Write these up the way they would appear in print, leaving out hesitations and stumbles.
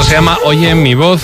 se llama Oye mi voz,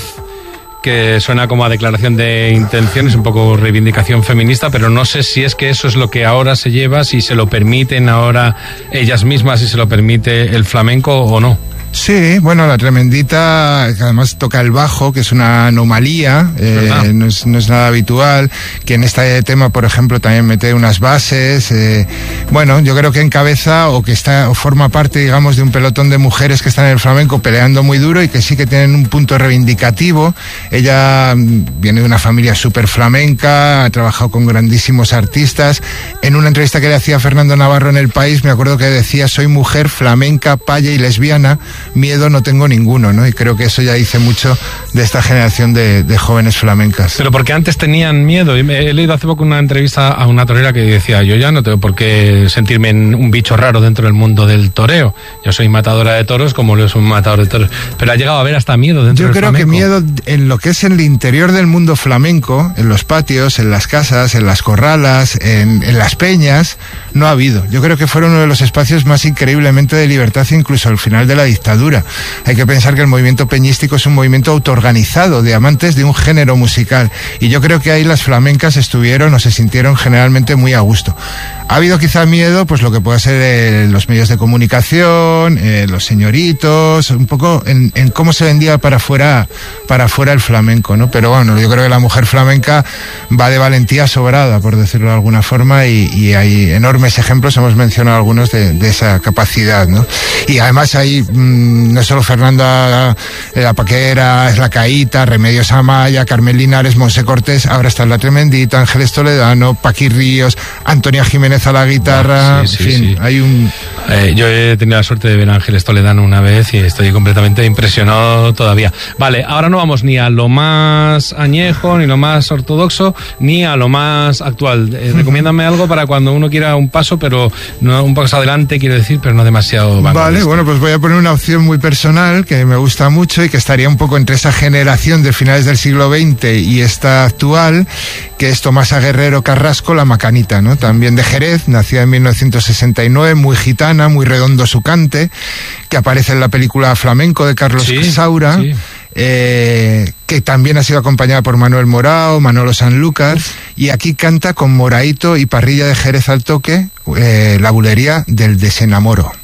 que suena como a declaración de intenciones, un poco reivindicación feminista, pero no sé si es que eso es lo que ahora se lleva, si se lo permiten ahora ellas mismas, si se lo permite el flamenco o no. Sí, bueno, la Tremendita, que además toca el bajo, que es una anomalía, no es nada habitual, que en este tema, por ejemplo, también mete unas bases, bueno, yo creo que encabeza o forma parte, digamos, de un pelotón de mujeres que están en el flamenco peleando muy duro y que sí que tienen un punto reivindicativo. Ella viene de una familia súper flamenca, ha trabajado con grandísimos artistas. En una entrevista que le hacía Fernando Navarro en El País, me acuerdo que decía: soy mujer flamenca, paya y lesbiana, miedo no tengo ninguno, ¿no? Y creo que eso ya dice mucho de esta generación de jóvenes flamencas. Pero porque antes tenían miedo. He leído hace poco una entrevista a una torera que decía: yo ya no tengo por qué sentirme un bicho raro dentro del mundo del toreo. Yo soy matadora de toros como lo es un matador de toros. Pero ha llegado a haber hasta miedo dentro del flamenco. Yo creo que miedo en lo que es el interior del mundo flamenco, en los patios, en las casas, en las corralas, en las peñas, no ha habido. Yo creo que fueron uno de los espacios más increíblemente de libertad, incluso al final de la dictadura. Hay que pensar que el movimiento peñístico es un movimiento autoorganizado de amantes de un género musical, y yo creo que ahí las flamencas estuvieron o se sintieron generalmente muy a gusto. Ha habido quizá miedo, pues lo que pueda ser los medios de comunicación, los señoritos, un poco en cómo se vendía para afuera el flamenco, ¿no? Pero bueno, yo creo que la mujer flamenca va de valentía sobrada, por decirlo de alguna forma, y hay enormes ejemplos, hemos mencionado algunos de esa capacidad, ¿no? Y además hay no es solo Fernanda la Paquera, es la Caíta, Remedios Amaya, Carmen Linares, Monse Cortés, ahora está la Tremendita, Ángeles Toledano, Paqui Ríos, Antonia Jiménez a la guitarra, en fin, hay un... yo he tenido la suerte de ver a Ángeles Toledano una vez y estoy completamente impresionado todavía. Vale, ahora no vamos ni a lo más añejo, ni lo más ortodoxo, ni a lo más actual. Recomiéndame algo para cuando uno quiera un paso, pero no un paso adelante, quiero decir, pero no demasiado vanguardista. Vale, bueno, pues voy a poner una opción muy personal que me gusta mucho y que estaría un poco entre esa generación de finales del siglo XX y esta actual, que es Tomasa Guerrero Carrasco, la Macanita, ¿no? También de Jerez, nacida en 1969, muy gitana, muy redondo su cante, que aparece en la película Flamenco de Carlos Saura. Sí. Que también ha sido acompañada por Manuel Morao, Manolo Sanlúcar, y aquí canta con Moraito y Parrilla de Jerez al toque, la bulería del desenamoro.